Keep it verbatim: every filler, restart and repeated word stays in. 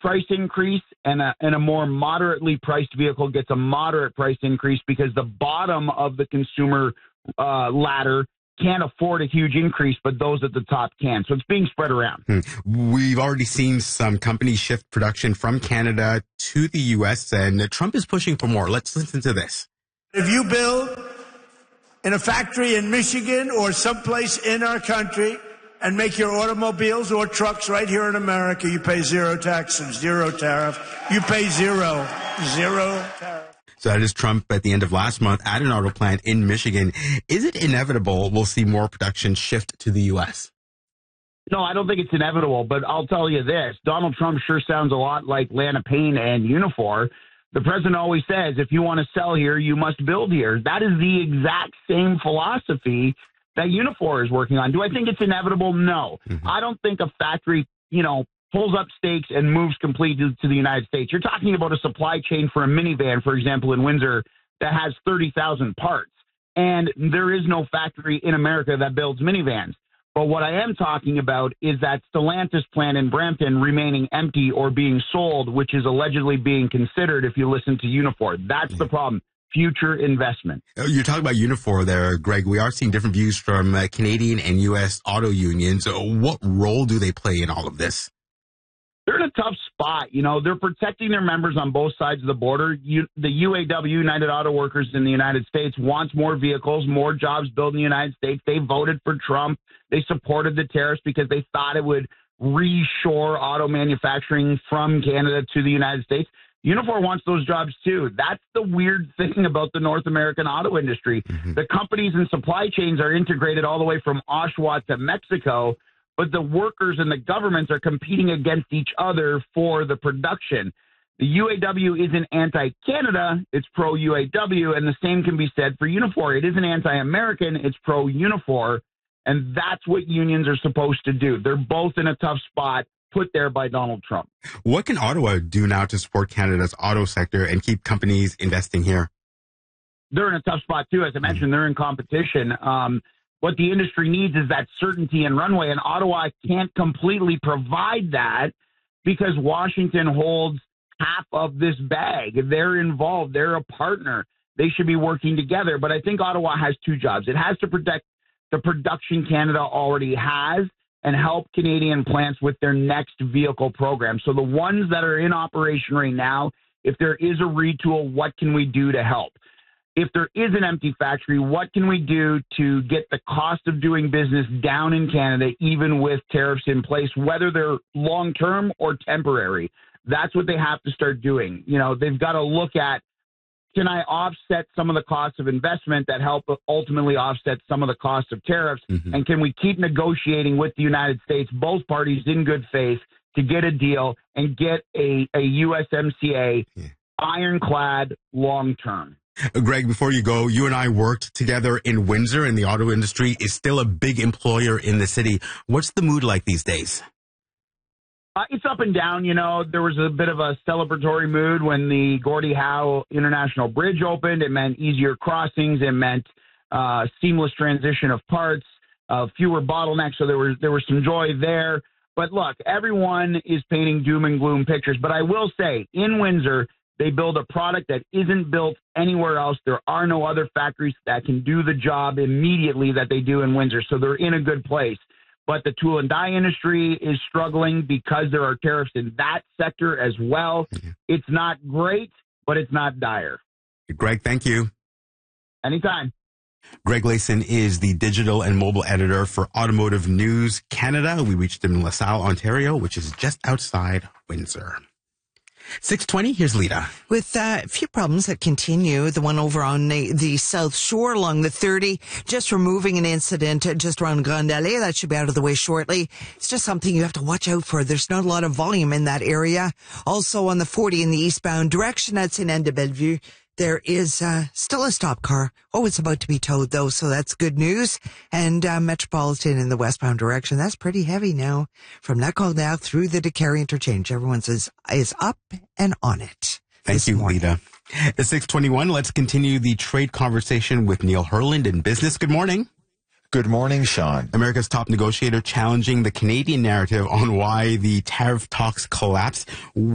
price increase, and a, and a more moderately priced vehicle gets a moderate price increase because the bottom of the consumer uh, ladder can't afford a huge increase, but those at the top can. So it's being spread around. Hmm. We've already seen some companies shift production from Canada to the U S, and Trump is pushing for more. Let's listen to this. If you build in a factory in Michigan or someplace in our country and make your automobiles or trucks right here in America, you pay zero tax and zero tariff. You pay zero, zero tariff. So that is Trump at the end of last month at an auto plant in Michigan. Is it inevitable we'll see more production shift to the U S? No, I don't think it's inevitable, but I'll tell you this. Donald Trump sure sounds a lot like Lana Payne and Unifor. The president always says, if you want to sell here, you must build here. That is the exact same philosophy that Unifor is working on. Do I think it's inevitable? No. Mm-hmm. I don't think a factory, you know, pulls up stakes and moves completely to the United States. You're talking about a supply chain for a minivan, for example, in Windsor that has thirty thousand parts. And there is no factory in America that builds minivans. But what I am talking about is that Stellantis plant in Brampton remaining empty or being sold, which is allegedly being considered if you listen to Unifor. That's yeah. the problem. Future investment. You're talking about Unifor there, Greg. We are seeing different views from uh, Canadian and U S auto unions. What role do they play in all of this? They're in a tough spot. You know, they're protecting their members on both sides of the border. You, the U A W, United Auto Workers in the United States, wants more vehicles, more jobs built in the United States. They voted for Trump. They supported the tariffs because they thought it would reshore auto manufacturing from Canada to the United States. Unifor wants those jobs too. That's the weird thing about the North American auto industry. Mm-hmm. The companies and supply chains are integrated all the way from Oshawa to Mexico, but the workers and the governments are competing against each other for the production. The U A W isn't anti-Canada, it's pro-U A W, and the same can be said for Unifor. It isn't anti-American, it's pro-Unifor, and that's what unions are supposed to do. They're both in a tough spot put there by Donald Trump. What can Ottawa do now to support Canada's auto sector and keep companies investing here? They're in a tough spot, too. As I mentioned, they're in competition. Um, what the industry needs is that certainty and runway, and Ottawa can't completely provide that because Washington holds half of this bag. They're involved. They're a partner. They should be working together. But I think Ottawa has two jobs. It has to protect the production Canada already has and help Canadian plants with their next vehicle program. So the ones that are in operation right now, if there is a retool, what can we do to help? If there is an empty factory, what can we do to get the cost of doing business down in Canada, even with tariffs in place, whether they're long-term or temporary? That's what they have to start doing. You know, they've got to look at, can I offset some of the costs of investment that help ultimately offset some of the costs of tariffs? Mm-hmm. And can we keep negotiating with the United States, both parties in good faith, to get a deal and get a, a U S M C A yeah. ironclad long-term? Greg, before you go, you and I worked together in Windsor, and the auto industry is still a big employer in the city. What's the mood like these days? Uh, it's up and down. You know, there was a bit of a celebratory mood when the Gordie Howe International Bridge opened. It meant easier crossings. It meant uh, seamless transition of parts, uh, fewer bottlenecks. So there was there was some joy there. But look, everyone is painting doom and gloom pictures. But I will say, in Windsor, they build a product that isn't built anywhere else. There are no other factories that can do the job immediately that they do in Windsor. So they're in a good place. But the tool and die industry is struggling because there are tariffs in that sector as well. Mm-hmm. It's not great, but it's not dire. Greg, thank you. Anytime. Greg Layson is the digital and mobile editor for Automotive News Canada. We reached him in LaSalle, Ontario, which is just outside Windsor. six twenty, here's Lita. With uh, a few problems that continue, the one over on the, the South Shore along the thirty, just removing an incident just around Grande Allée. That should be out of the way shortly. It's just something you have to watch out for. There's not a lot of volume in that area. Also on the forty in the eastbound direction, that's in End de Bellevue. There is uh, still a stop car. Oh, it's about to be towed, though, so that's good news. And uh, Metropolitan in the westbound direction, that's pretty heavy now. From Lac-Cordaire through the Décarie interchange, everyone is, is up and on it. Thank you, morning. Lita. At six twenty-one, let's continue the trade conversation with Neil Herland in business. Good morning. Good morning, Sean. America's top negotiator challenging the Canadian narrative on why the tariff talks collapsed.